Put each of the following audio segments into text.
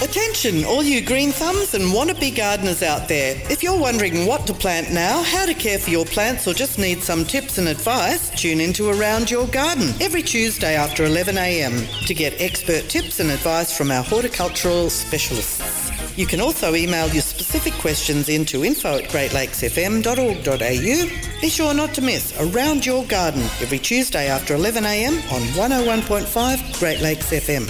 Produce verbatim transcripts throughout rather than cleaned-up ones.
Attention, all you green thumbs and wannabe gardeners out there. If you're wondering what to plant now, how to care for your plants, or just need some tips and advice, tune into Around Your Garden every Tuesday after eleven a m to get expert tips and advice from our horticultural specialists. You can also email your specific questions into info at great lakes f m dot org dot a u. Be sure not to miss Around Your Garden every Tuesday after eleven a m on one oh one point five Great Lakes F M.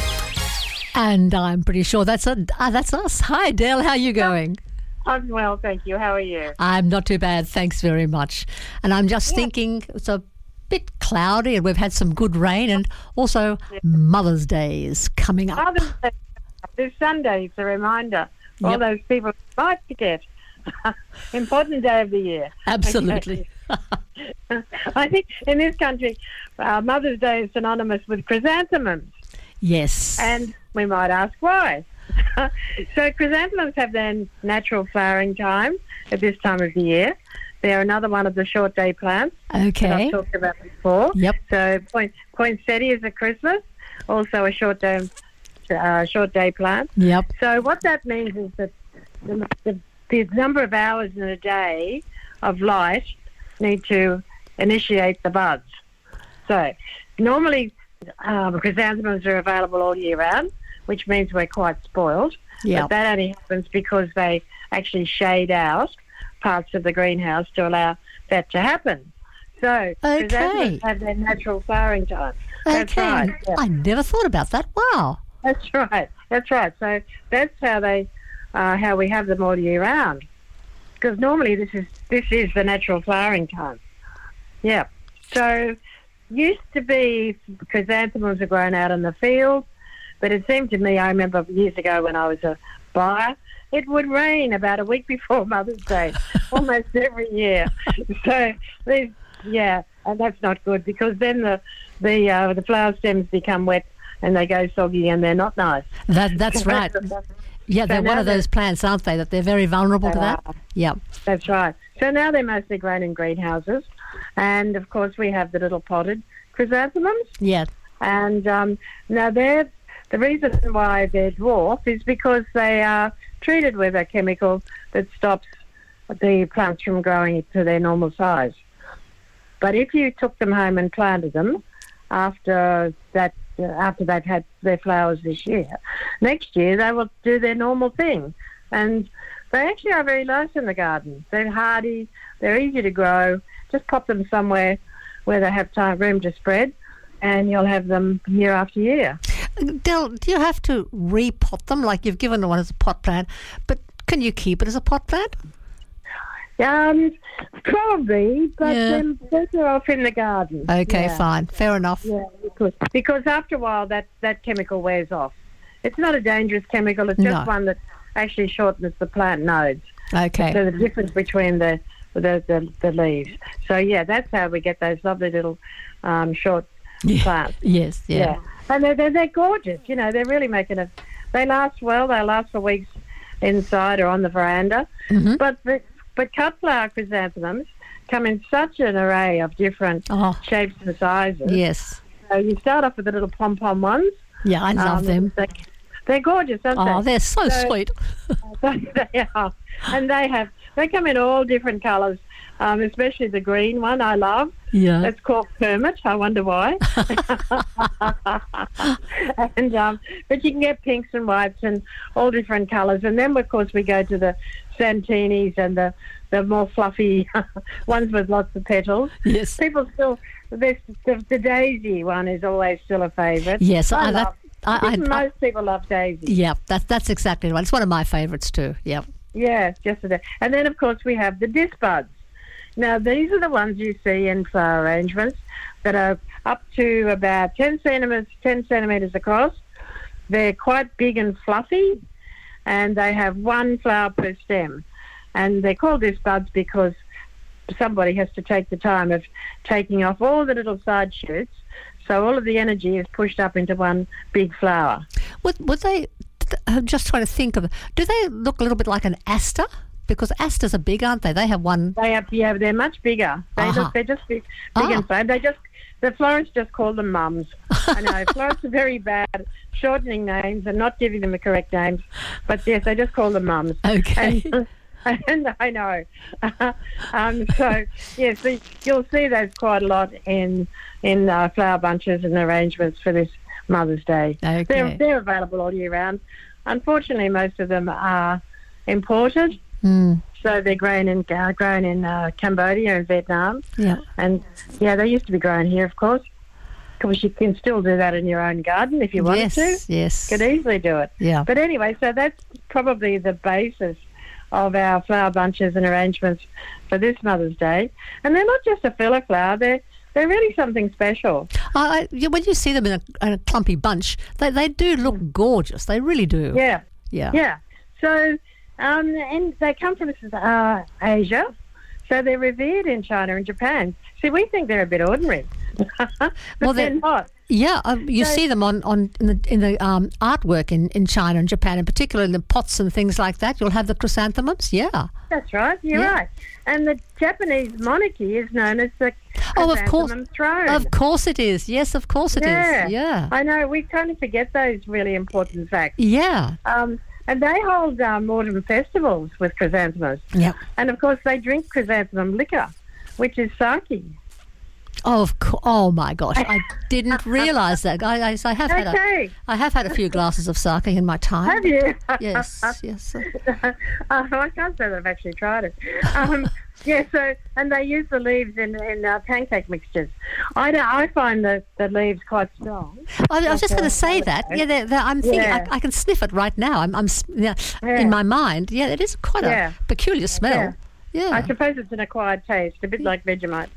And I'm pretty sure that's a, uh, that's us. Hi, Dale. How are you going? I'm well, thank you. How are you? I'm not too bad. Thanks very much. And I'm just yeah. thinking it's a bit cloudy and we've had some good rain, and also yeah. Mother's Day is coming up. Mother's Day this Sunday. It's a reminder for yep. all those people who might forget. Important day of the year. Absolutely. Okay. I think in this country, uh, Mother's Day is synonymous with chrysanthemums. Yes. And we might ask why. So chrysanthemums have their natural flowering time at this time of the year. They're another one of the short day plants okay. that I've talked about before. Yep. So point, poinsettia is a Christmas, also a short day, uh, short day plant. Yep. So what that means is that the, the, the number of hours in a day of light need to initiate the buds. So normally um, chrysanthemums are available all year round, which means we're quite spoiled. Yep. But that only happens because they actually shade out parts of the greenhouse to allow that to happen. So okay. chrysanthemums have their natural flowering time. That's okay. right. Yeah. I never thought about that. Wow. That's right. That's right. So that's how they, uh, how we have them all year round. Because normally this is this is the natural flowering time. Yeah. So used to be chrysanthemums are grown out in the field, but it seemed to me, I remember years ago when I was a buyer, it would rain about a week before Mother's Day, almost every year. So these, yeah, and that's not good because then the the uh, the flower stems become wet and they go soggy and they're not nice. That that's right. Yeah, they're so one of those plants, aren't they, that they're very vulnerable to that? Are. Yeah. That's right. So now they're mostly grown in greenhouses. And, of course, we have the little potted chrysanthemums. Yeah. And um, now they're, the reason why they're dwarf is because they are treated with a chemical that stops the plants from growing to their normal size. But if you took them home and planted them after that, uh, after they've had their flowers this year, next year they will do their normal thing. And they actually are very nice in the garden. They're hardy, they're easy to grow. Just pop them somewhere where they have time, room to spread, and you'll have them year after year. Del, do you have to repot them like you've given one as a pot plant, but can you keep it as a pot plant? Um, probably, but yeah. then better off in the garden. Okay, yeah. fine, fair enough. Yeah, because, because after a while that, that chemical wears off. It's not a dangerous chemical, it's just no. one that actually shortens the plant nodes. Okay. So the difference between the the, the, the leaves. So, yeah, that's how we get those lovely little um, short yeah. plants. Yes, yeah. yeah. And they're, they're, they're gorgeous. You know, they're really making a... They last well. They last for weeks inside or on the veranda. Mm-hmm. But the, but cut flower chrysanthemums come in such an array of different oh. shapes and sizes. Yes. So you start off with the little pom-pom ones. Yeah, I love um, them. They, they're gorgeous, aren't they? Oh, they're so, so sweet. They are. And they have... They come in all different colours, um, especially the green one I love. Yeah. It's called Kermit. I wonder why. and um, But you can get pinks and whites and all different colours. And then, of course, we go to the Santinis and the, the more fluffy ones with lots of petals. Yes. People still... The, the, the daisy one is always still a favourite. Yes, I, I love that, I, I, most I, people love daisy. Yeah, that's, that's exactly right. It's one of my favourites too, yeah. Yeah, just a And then, of course, we have the disc buds. Now, these are the ones you see in flower arrangements that are up to about ten centimetres, ten centimetres across. They're quite big and fluffy, and they have one flower per stem. And they're called disc buds because somebody has to take the time of taking off all the little side shoots, so all of the energy is pushed up into one big flower. Would, would they... I'm just trying to think of... Do they look a little bit like an aster? Because asters are big, aren't they? They have one. They have, yeah, they're much bigger. They Uh-huh. look, they're just big, big Ah. and flat. They just, the florists just call them mums. I know, florists are very bad at shortening names and not giving them the correct names. But yes, they just call them mums. Okay. And, and I know. um, so, yes, so you'll see those quite a lot in, in uh, flower bunches and arrangements for this Mother's Day. Okay. They're, they're available all year round. Unfortunately, most of them are imported. Mm. So they're grown in uh, grown in uh, Cambodia and Vietnam, Yeah. and yeah, they used to be grown here, of course. Of course, you can still do that in your own garden if you wanted Yes. to. Yes. Could easily do it. Yeah. But anyway, so that's probably the basis of our flower bunches and arrangements for this Mother's Day. And they're not just a filler flower; they're they're really something special. I, I, yeah, when you see them in a, in a clumpy bunch, they they do look gorgeous. They really do. Yeah, Yeah. yeah. So, um, and they come from uh, Asia, so they're revered in China and Japan. See, we think they're a bit ordinary, but Well, they're they're- not. Yeah, um, you So- see them on, on in the in the um, artwork in, in China and Japan, in particular in the pots and things like that. You'll have the chrysanthemums. Yeah. That's right. You're Yeah. right. And the Japanese monarchy is known as the Oh, of course. chrysanthemum throne. Of course it is. Yes, of course it is. Yeah. Yeah. I know. We kind of forget those really important facts. Yeah. Um, and they hold um, autumn festivals with chrysanthemums. Yeah. And, of course, they drink chrysanthemum liquor, which is sake. Oh, of course. Oh my gosh, I didn't realise that. I, I, I have had a, Okay. I have had a few glasses of sake in my time. Have you? Yes, yes. uh, I can't say that I've actually tried it. Um, yeah, so, and they use the leaves in, in uh, pancake mixtures. I, don't, I find the, the leaves quite strong. I, I was just Okay. going to say that. Yeah, they're, they're, I'm thinking. Yeah. I, I can sniff it right now. I'm, I'm s- yeah, Yeah. in my mind. Yeah, it is quite Yeah. a peculiar smell. Yeah. Yeah. I suppose it's an acquired taste, a bit like Vegemite.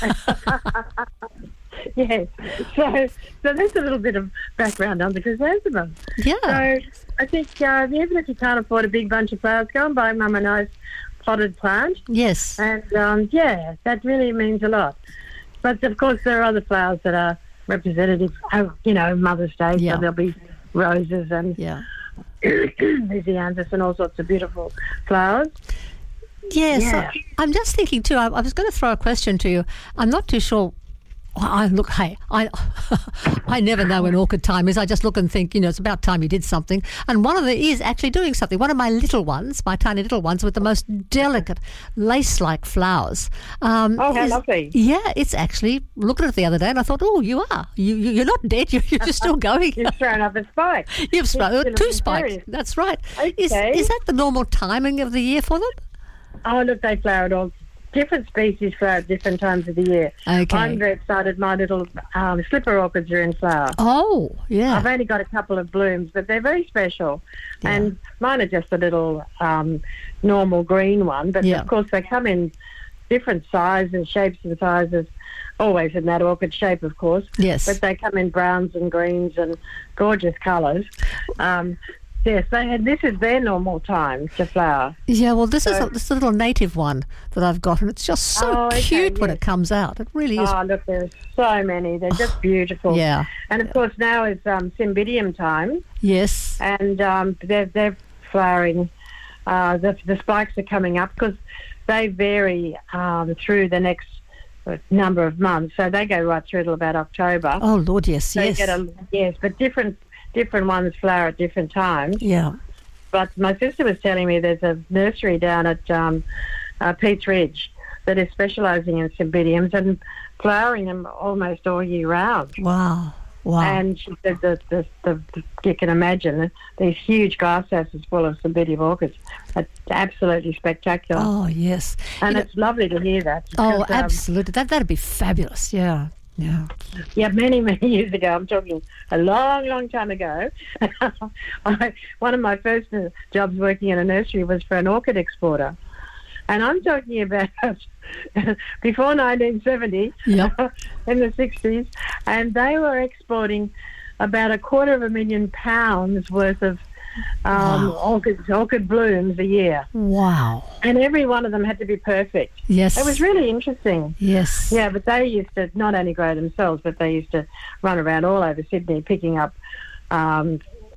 Yes. So, so there's a little bit of background on the chrysanthemum. Yeah. So I think uh, even if you can't afford a big bunch of flowers, go and buy Mum a nice potted plant. Yes. And, um, yeah, that really means a lot. But, of course, there are other flowers that are representative of, you know, Mother's Day. Yeah. So there'll be roses and Yeah. lysianthus and all sorts of beautiful flowers. Yes. Yeah. I, I'm just thinking too. I, I was going to throw a question to you. I'm not too sure. I look. Hey, I I never know when orchid time is. I just look and think, you know, it's about time you did something. And one of them is actually doing something. One of my little ones, my tiny little ones, with the most delicate lace-like flowers. Um, Oh, how is- lovely. Yeah, it's actually looking at it the other day, and I thought, oh, you are. You, you you're not dead. You're, you're just still going. You've thrown up a spike. You've sp- It's two been spikes. serious. That's right. Is Okay. is that the normal timing of the year for them? Oh, look, they flower at all. Different species flower at different times of the year. Okay. I'm very excited. My little um, slipper orchids are in flower. Oh, yeah. I've only got a couple of blooms, but they're very special. Yeah. And mine are just a little um, normal green one. But, Yeah. of course, they come in different sizes, shapes and sizes, always in that orchid shape, of course. Yes. But they come in browns and greens and gorgeous colours. Um, yes, they had, this is their normal time to flower. Yeah, well, this is So- a, this is a little native one that I've got, and it's just so Oh, okay, cute when yes. it comes out. It really is. Oh, look, there's so many. They're just beautiful. Yeah. And, of course, now is um, Cymbidium time, Yes. and um, they're, they're flowering. Uh, the, the spikes are coming up because they vary um, through the next uh, number of months. So they go right through till about October. Oh, Lord, yes, So you yes. get a, yes, but different different ones flower at different times. Yeah. But my sister was telling me there's a nursery down at um, uh, Pete's Ridge that is specialising in cymbidiums and flowering them almost all year round. Wow. Wow. And she said that the, the, the, you can imagine these huge glass houses full of cymbidium orchids. It's absolutely spectacular. oh, yes. and You know- it's lovely to hear that. oh, because, um, absolutely. That, that'd be fabulous. Yeah. Yeah. Yeah, many, many years ago, I'm talking a long, long time ago, I, one of my first uh, jobs working in a nursery was for an orchid exporter. And I'm talking about before nineteen seventy, Yep. in the sixties, and they were exporting about a quarter of a million pounds worth of um, Wow. orchids, orchid blooms a year. Wow. And every one of them had to be perfect. Yes. It was really interesting. Yes. Yeah, but they used to not only grow themselves, but they used to run around all over Sydney picking up um,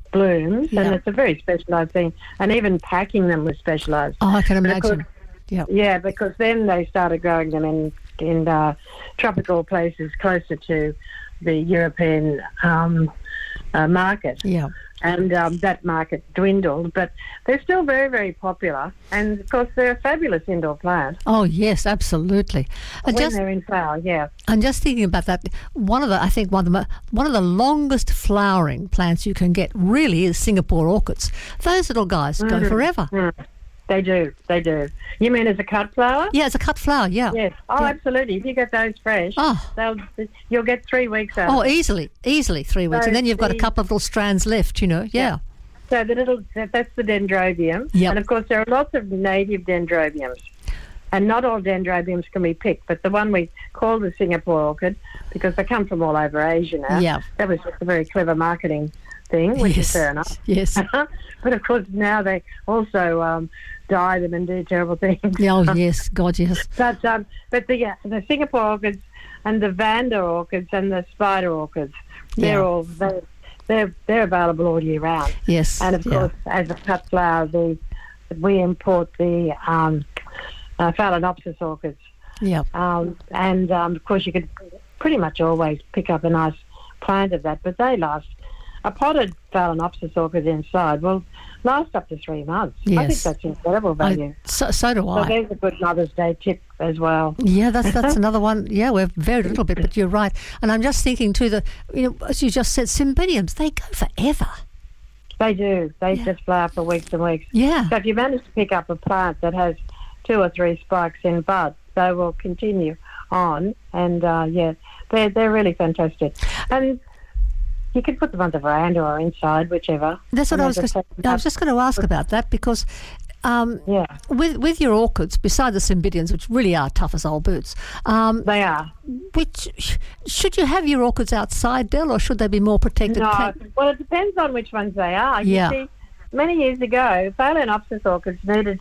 blooms, Yeah. and it's a very specialised thing. And even packing them was specialised. Oh, I can But of course- imagine. Yeah. Yeah, because then they started growing them in in uh, tropical places closer to the European um, uh, market, Yeah. and um, that market dwindled. But they're still very, very popular, and of course they're a fabulous indoor plant Oh, yes, absolutely. And when just they're in flower. Yeah, I'm just thinking about that. One of the, I think one of the mo- one of the longest flowering plants you can get really is Singapore orchids. Those little guys go forever. Mm. They do, they do. You mean as a cut flower? Yeah, it's a cut flower. Yeah. Yes. Oh, Yeah. absolutely. If you get those fresh, Oh. they'll you'll get three weeks out. Oh, of it. easily, easily three weeks, So and then you've got a the- couple of little strands left. You know. Yeah. So the little that, that's the dendrobium, Yep. and of course there are lots of native dendrobiums, and not all dendrobiums can be picked. But the one we call the Singapore orchid, because they come from all over Asia now. Yeah. That was just a very clever marketing thing, which Yes. is fair enough. Yes. But of course now they also um, dye them and do terrible things. Yeah, oh, yes. God, yes. But um, but the yeah, the Singapore orchids and the Vanda orchids and the spider orchids, they're Yeah. all they're, they're they're available all year round. Yes. And of yeah. course, as a cut flower, the we import the um, uh, Phalaenopsis orchids, Yeah. um, and um, of course you could pretty much always pick up a nice plant of that, but they last. A potted Phalaenopsis orchid inside will last up to three months. I think Yes. that's incredible value. I, so, so do So I. there's a good Mother's Day tip as well. Yeah, that's that's another one. Yeah, we're very little bit, but you're right. And I'm just thinking too, the you know, as you just said, Cymbidiums, they go forever. They do. They Yeah. just flower for weeks and weeks. Yeah. So if you manage to pick up a plant that has two or three spikes in bud, they will continue on. And uh, yeah, they're they're really fantastic. And you can put them on the veranda or inside, whichever. That's what And I they was. just Just, take them I up. was just going to ask about that because. Um, Yeah, with with your orchids, beside the Cymbidiums, which really are tough as old boots, um, they are. which should you have your orchids outside, Del, or should they be more protected? No, Can- well, it depends on which ones they are. Yeah. You see, many years ago, Phalaenopsis orchids needed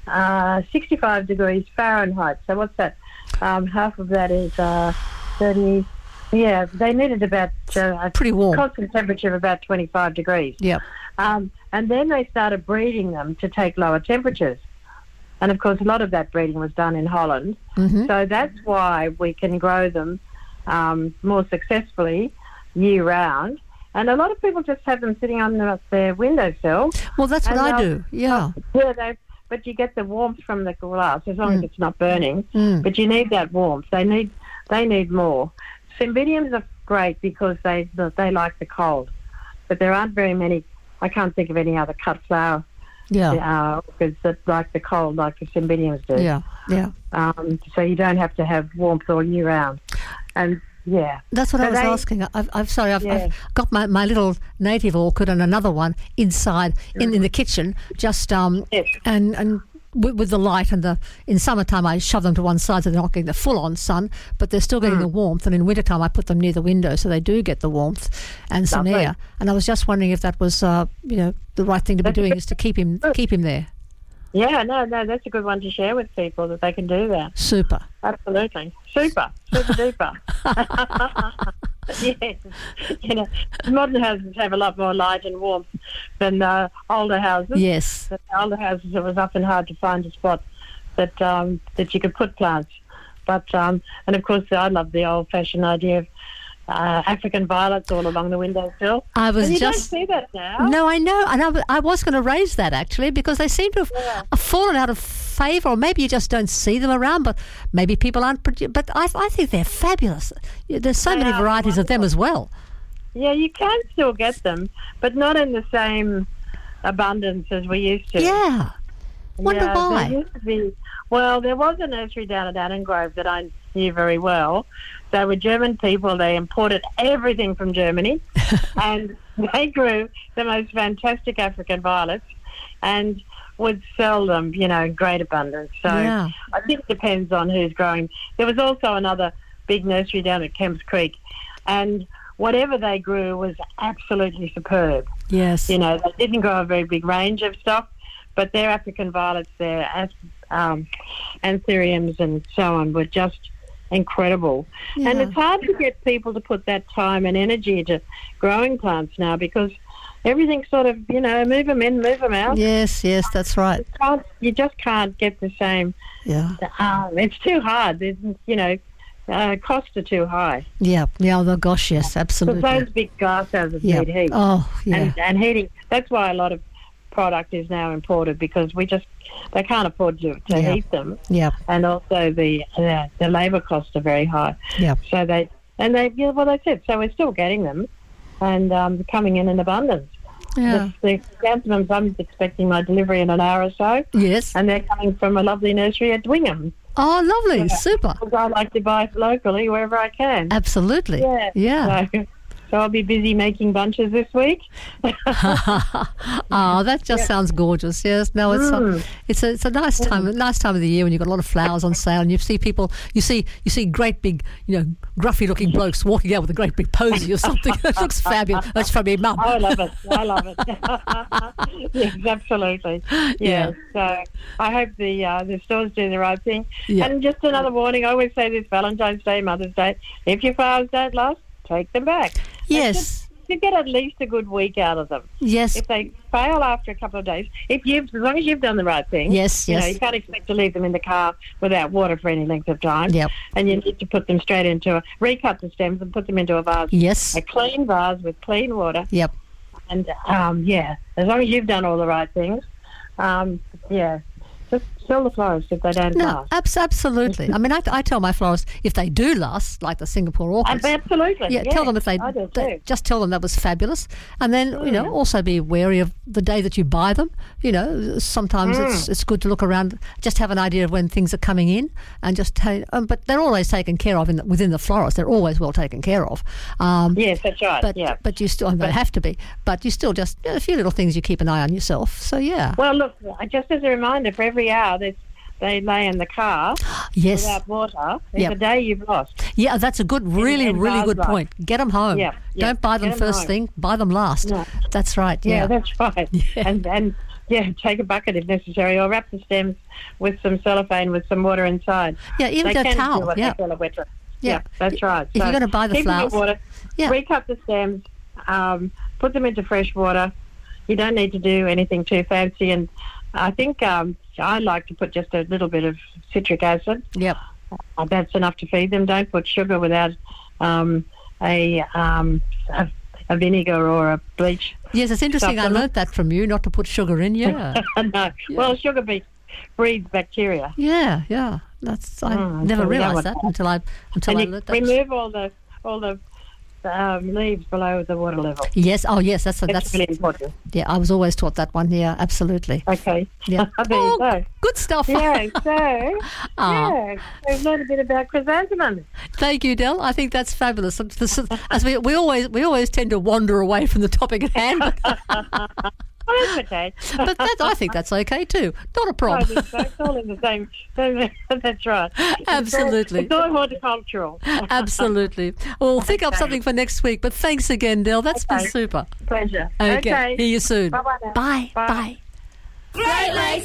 uh, sixty-five degrees Fahrenheit. So what's that? Um, half of that is uh, thirty. Yeah, they needed about uh, a Pretty warm. constant temperature of about twenty-five degrees. Yep. Um, and then they started breeding them to take lower temperatures. And of course, a lot of that breeding was done in Holland. Mm-hmm. So that's why we can grow them um, more successfully year round. And a lot of people just have them sitting on the, their windowsill. Well, that's what And I they'll- do. Yeah. Yeah, they, but you get the warmth from the glass as long as it's not burning. Mm. But you need that warmth. They need they need more. Cymbidiums are great because they they like the cold. But there aren't very many. I can't think of any other cut flower Yeah. uh, orchids that like the cold like the Cymbidiums do. Yeah. Yeah. Um, so you don't have to have warmth all year round. And yeah, That's what I So was they- asking. I've, I've sorry, I've, Yeah. I've got my, my little native orchid and another one inside in, in the kitchen, just um Yes. and and with, with the light and the in summertime I shove them to one side so they're not getting the full on sun, but they're still Mm. getting the warmth. And in wintertime I put them near the window so they do get the warmth and some Lovely. air. And I was just wondering if that was uh you know the right thing to be That's a doing good- is to keep him keep him there. yeah, no, no, that's a good one to share with people that they can do that. Super. Absolutely, super, super duper. Yes, you know, modern houses have a lot more light and warmth than uh, older houses. Yes. The older houses, it was often hard to find a spot that um, that you could put plants. But um, and of course, I love the old-fashioned idea of uh, African violets all along the windowsill. I was And you just don't see that now. No, I know, and I, w- I was going to raise that actually because they seem to have Yeah. uh, fallen out of favour, or maybe you just don't see them around. But maybe people aren't. Produ- but I, I think they're fabulous. Yeah, there's so They many are varieties of them as well. Yeah, you can still get them, but not in the same abundance as we used to. Yeah, wonder yeah, why. There used to be, well, there was a nursery down at Annengrove that I knew very well. They were German people. They imported everything from Germany, and they grew the most fantastic African violets and would sell them, you know, in great abundance. So Yeah. I think it depends on who's growing. There was also another big nursery down at Kemps Creek, and whatever they grew was absolutely superb. Yes. You know, they didn't grow a very big range of stuff, but their African violets, their as- um, anthuriums and so on were just incredible. And Yeah. it's hard to get people to put that time and energy into growing plants now because everything sort of, you know, move them in, move them out. Yes, yes, that's right. You, can't, you just can't get the same. Yeah. Um, it's too hard. There's, you know, uh, costs are too high. Yeah, yeah, oh gosh, yes, absolutely. Because those big glass houses yeah. need heat. Oh, yeah. And, and heating, that's why a lot of product is now imported, because we just, they can't afford to, to yeah. heat them. Yeah. And also the uh, the labour costs are very high. Yeah. So they, and they, yeah, well, that's it. So we're still getting them and um, coming in in abundance. Yeah. The, the chrysanthemums, I'm expecting my delivery in an hour or so. Yes. And they're coming from a lovely nursery at Dwingham. Oh, lovely. So, super. Because I like to buy locally wherever I can. Absolutely. Yeah. Yeah. So, so I'll be busy making bunches this week. Oh, that just yeah. sounds gorgeous. Yes, no, it's mm. a, it's a it's a nice time, mm. nice time of the year when you've got a lot of flowers on sale, and you see people, you see you see great big, you know, gruffy-looking blokes walking out with a great big posy or something. It looks fabulous. That's from your mum. I love it. I love it. Yes, absolutely. Yeah. yeah. So I hope the uh, the stores do the right thing. Yeah. And just another warning: I always say this: Valentine's Day, Mother's Day. If your flowers don't last, take them back. Yes. To get at least a good week out of them. Yes. If they fail after a couple of days, if you've, as long as you've done the right thing. Yes, you yes. know, you can't expect to leave them in the car without water for any length of time. Yep. And you need to put them straight into a, recut the stems and put them into a vase. Yes. A clean vase with clean water. Yep. And, um, yeah, as long as you've done all the right things, um, yeah, just sell the florists if they don't no, last. Abs- absolutely. I mean, I, I tell my florists if they do last, like the Singapore orchids. Absolutely. Yeah, yeah, tell them if they, I do they too. just tell them that was fabulous, and then mm. you know also be wary of the day that you buy them. You know, sometimes mm. it's it's good to look around, just have an idea of when things are coming in, and just tell, um, but they're always taken care of in the, within the florist. They're always well taken care of. Um, yes, that's right. But yeah. but you still, they have to be. But you still just a few little things you keep an eye on yourself. So yeah. Well, look, just as a reminder, for every hour there's they lay in the car yes. without water, it's yep. a day you've lost. Yeah, that's a good, really, in, in really good life. point. Get them home. Yeah, yeah. Don't buy them, them first home. thing. Buy them last. No. That's right. Yeah, yeah that's right. Yeah. And and yeah, take a bucket if necessary, or wrap the stems with some cellophane with some water inside. Yeah, even they a can towel. Do what yeah, they call a wet dress. yeah. yeah, that's right. If so you're going to buy the keep flowers, them in water, yeah. recut the stems, um, put them into fresh water. You don't need to do anything too fancy, and I think um, I like to put just a little bit of citric acid. Yep. Uh, that's enough to feed them. Don't put sugar without um, a, um, a a vinegar or a bleach. Yes, it's interesting. I learnt that from you, not to put sugar in. Yeah. no. Yeah. Well, sugar be- breeds bacteria. Yeah, yeah. That's I oh, never so realised that until I until and I learnt that. Remove all the all the um, leaves below the water level. Yes. Oh, yes. That's It's that's really important. Yeah, I was always taught that one. Yeah, absolutely. Okay. Yeah. there oh, you go. Good stuff. Yeah. So Ah. yeah, we've learned a bit about chrysanthemums. Thank you, Del. I think that's fabulous. This is- As we, we always we always tend to wander away from the topic at hand, but, Well, that's okay. but that's, I think that's okay too. Not a I problem. think so. It's all in the same. That's right. Absolutely. It's all, it's all horticultural. Absolutely. Well, think up Okay. something for next week. But thanks again, Del. That's Okay. been super. Pleasure. Okay. Okay. Hear you soon. Bye-bye now. Bye. Bye. Bye. Great Lakes